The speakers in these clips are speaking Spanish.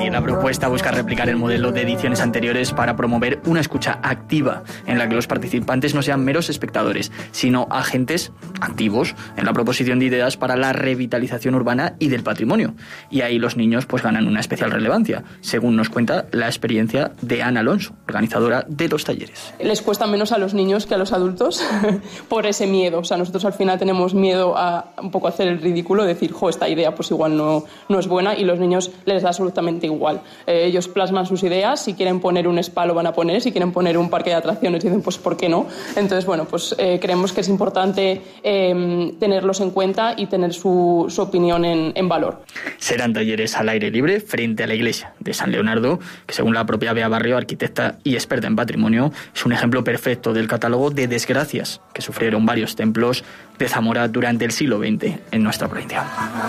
Y la propuesta busca replicar el modelo de ediciones anteriores para promover una escucha activa en la que los participantes no sean meros espectadores, sino agentes activos en la proposición de ideas para la revitalización urbana y del patrimonio. Y ahí los niños pues ganan una especial relevancia, según nos cuenta la experiencia de Ana Alonso, organizadora de los talleres. Les cuesta menos a los niños que a los adultos por ese miedo. O sea, nosotros al final tenemos miedo a un poco hacer el ridículo, decir, esta idea pues igual no es buena, y los niños les da absolutamente igual. Ellos plasman sus ideas, si quieren poner un spa lo van a poner, si quieren poner un parque de atracciones dicen pues ¿por qué no? Entonces creemos que es importante tenerlos en cuenta y tener su opinión en valor. Serán talleres al aire libre frente a la iglesia de San Leonardo, que según la propia Bea Barrio, arquitecta y experta en patrimonio, es un ejemplo perfecto del catálogo de desgracias que sufrieron varios templos de Zamora durante el siglo XX en nuestra provincia.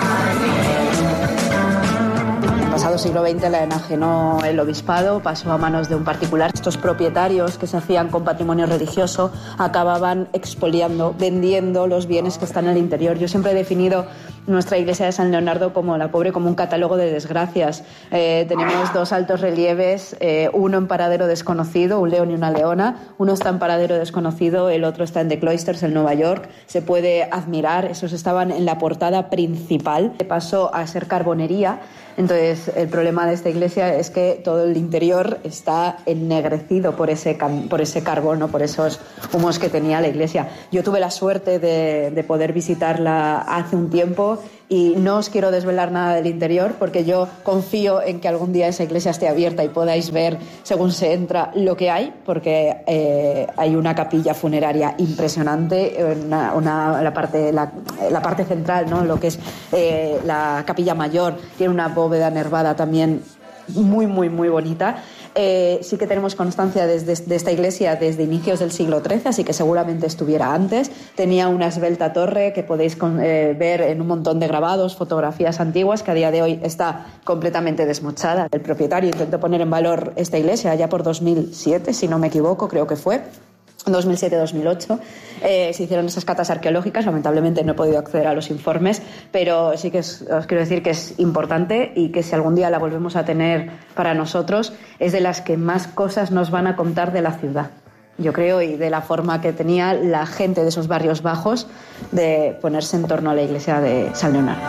En el pasado siglo XX la enajenó el obispado, pasó a manos de un particular. Estos propietarios que se hacían con patrimonio religioso acababan expoliando, vendiendo los bienes que están en el interior. Yo siempre he definido nuestra iglesia de San Leonardo como un catálogo de desgracias. Tenemos 2 altos relieves, uno en paradero desconocido, un león y una leona. Uno está en paradero desconocido, el otro está en The Cloisters, en Nueva York. Se puede admirar, esos estaban en la portada principal. Pasó a ser carbonería. Entonces, el problema de esta iglesia es que todo el interior está ennegrecido por ese carbón, ¿no? Por esos humos que tenía la iglesia. Yo tuve la suerte de poder visitarla hace un tiempo y no os quiero desvelar nada del interior porque yo confío en que algún día esa iglesia esté abierta y podáis ver, según se entra, lo que hay, porque hay una capilla funeraria impresionante, la parte central, ¿no? Lo que es la capilla mayor, tiene una bóveda nervada también muy, muy, muy bonita. Sí que tenemos constancia de esta iglesia desde inicios del siglo XIII, así que seguramente estuviera antes. Tenía una esbelta torre que podéis ver en un montón de grabados, fotografías antiguas, que a día de hoy está completamente desmochada. El propietario intentó poner en valor esta iglesia ya por 2007, si no me equivoco, creo que fue. 2007-2008 se hicieron esas catas arqueológicas. Lamentablemente no he podido acceder a los informes, pero sí que os quiero decir que es importante y que si algún día la volvemos a tener para nosotros, es de las que más cosas nos van a contar de la ciudad, yo creo, y de la forma que tenía la gente de esos barrios bajos de ponerse en torno a la iglesia de San Leonardo.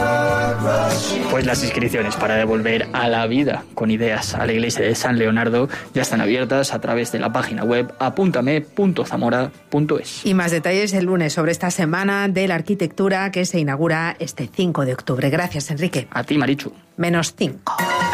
Pues las inscripciones para devolver a la vida con ideas a la iglesia de San Leonardo ya están abiertas a través de la página web apuntame.zamora.es. Y más detalles el lunes sobre esta semana de la arquitectura que se inaugura este 5 de octubre. Gracias, Enrique. A ti, Marichu. -5.